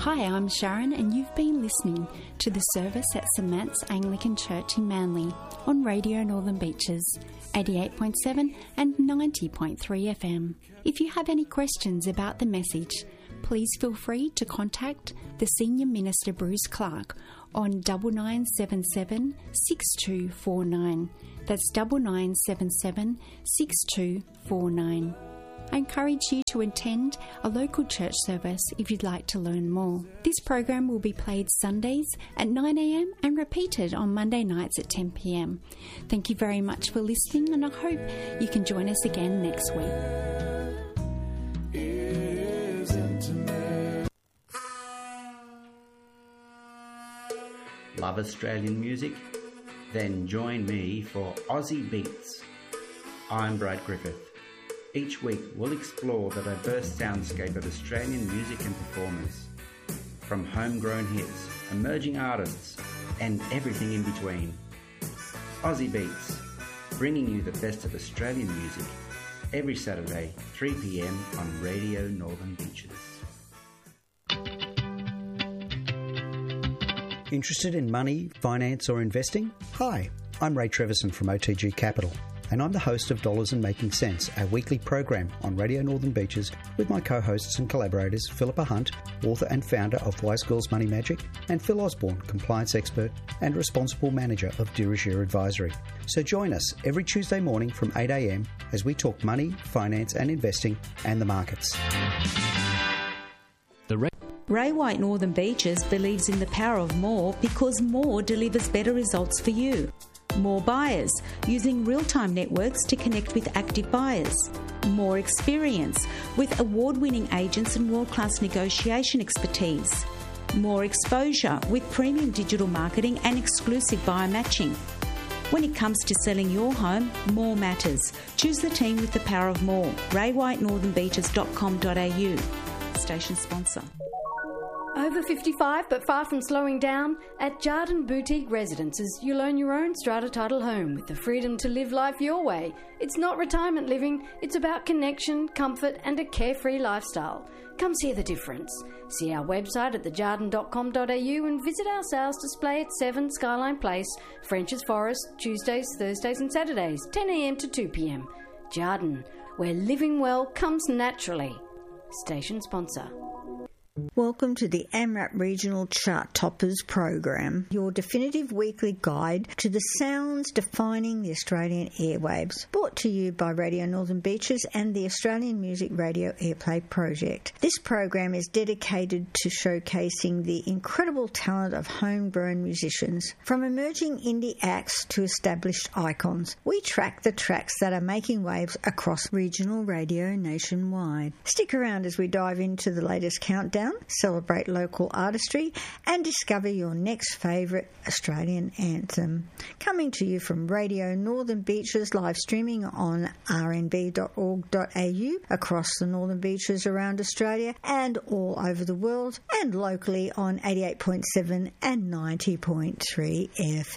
Hi, I'm Sharon and you've been listening to the service at St Matt's Anglican Church in Manly on Radio Northern Beaches, 88.7 and 90.3 FM. If you have any questions about the message, please feel free to contact the Senior Minister Bruce Clark on 9977 6249. That's 9977 6249. I encourage you to attend a local church service if you'd like to learn more. This program will be played Sundays at 9 a.m. and repeated on Monday nights at 10 p.m. Thank you very much for listening, and I hope you can join us again next week. Love Australian music? Then join me for Aussie Beats. I'm Brad Griffith. Each week we'll explore the diverse soundscape of Australian music and performers. From homegrown hits, emerging artists, and everything in between. Aussie Beats, bringing you the best of Australian music every Saturday, 3 p.m. on Radio Northern Beaches. Interested in money, finance or investing? Hi, I'm Ray Treverson from OTG Capital, and I'm the host of Dollars and Making Sense, our weekly program on Radio Northern Beaches with my co-hosts and collaborators Philippa Hunt, author and founder of Wise Girls Money Magic, and Phil Osborne, compliance expert and responsible manager of Dirigere Advisory. So join us every Tuesday morning from 8 a.m. as we talk money, finance and investing and the markets. Ray White Northern Beaches believes in the power of more because more delivers better results for you. More buyers, using real-time networks to connect with active buyers. More experience, with award-winning agents and world-class negotiation expertise. More exposure, with premium digital marketing and exclusive buyer matching. When it comes to selling your home, more matters. Choose the team with the power of more. RayWhiteNorthernBeaches.com.au. Station sponsor. Over 55 but far from slowing down? At Jardin Boutique Residences, you'll own your own strata title home with the freedom to live life your way. It's not retirement living, it's about connection, comfort and a carefree lifestyle. Come see the difference. See our website at thejardin.com.au and visit our sales display at 7 Skyline Place, French's Forest, Tuesdays, Thursdays and Saturdays, 10 a.m. to 2 p.m. Jardin, where living well comes naturally. Station sponsor. Welcome to the AMRAP Regional Chart Toppers program, your definitive weekly guide to the sounds defining the Australian airwaves. Brought to you by Radio Northern Beaches and the Australian Music Radio Airplay Project. This program is dedicated to showcasing the incredible talent of homegrown musicians. From emerging indie acts to established icons, we track the tracks that are making waves across regional radio nationwide. Stick around as we dive into the latest countdown, celebrate local artistry and discover your next favourite Australian anthem. Coming to you from Radio Northern Beaches, live streaming on rnb.org.au across the Northern Beaches around Australia and all over the world, and locally on 88.7 and 90.3